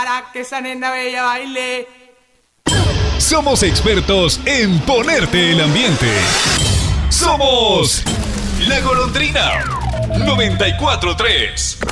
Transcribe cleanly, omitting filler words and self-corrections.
para que esa nena bella baile. Somos expertos en ponerte el ambiente. Somos La Golondrina 94.3.